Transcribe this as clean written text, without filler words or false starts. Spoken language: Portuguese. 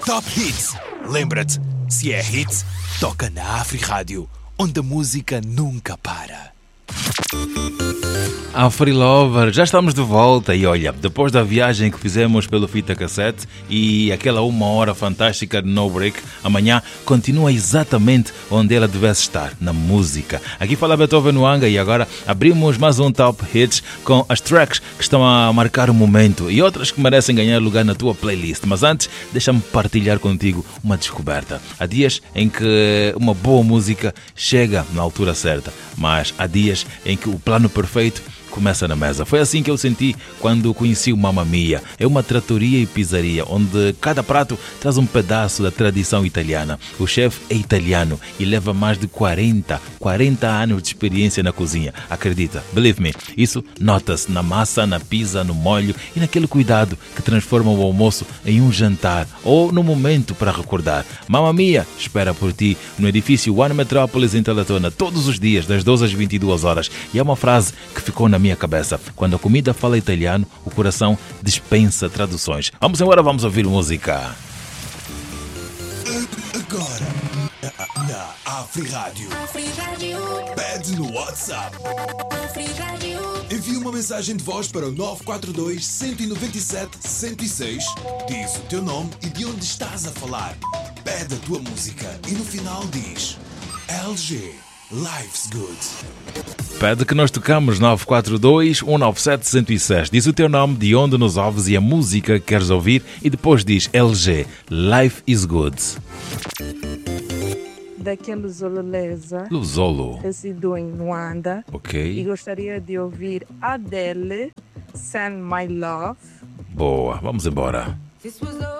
Top Hits. Lembra-te, se é hits, toca na Afri-Rádio, onde a música nunca para. Afri Lover, já estamos de volta e olha, depois da viagem que fizemos pelo fita cassete e aquela 1 hora fantástica de No Break, amanhã continua exatamente onde ela devesse estar, na música. Aqui fala Beethoven Wanga e agora abrimos mais um Top Hits com as tracks que estão a marcar o momento e outras que merecem ganhar lugar na tua playlist. Mas antes, deixa-me partilhar contigo uma descoberta. Há dias em que uma boa música chega na altura certa, mas há dias em que o plano perfeito começa na mesa. Foi assim que eu senti quando conheci o Mamma Mia. É uma tratoria e pizzaria onde cada prato traz um pedaço da tradição italiana. O chefe é italiano e leva mais de 40 anos de experiência na cozinha. Acredita, believe me, isso nota-se na massa, na pizza, no molho e naquele cuidado que transforma o almoço em um jantar ou no momento para recordar. Mamma Mia espera por ti no edifício One Metropolis em Teletona todos os dias das 12 às 22 horas. E é uma frase que ficou na minha cabeça. Quando a comida fala italiano, o coração dispensa traduções. Vamos embora, vamos ouvir música. Agora, na Afri-Rádio. Pede no WhatsApp. Envie uma mensagem de voz para o 942 197 106. Diz o teu nome e de onde estás a falar. Pede a tua música e no final diz LG. Life's Good. Pede que nós tocamos 942 197 106. Diz o teu nome, de onde nos ouves e a música que queres ouvir e depois diz LG, Life is Good. Daqui a Luzololesa. Luzolo. Resido em Luanda. Ok. E gostaria de ouvir Adele, Send My Love. Boa, vamos embora.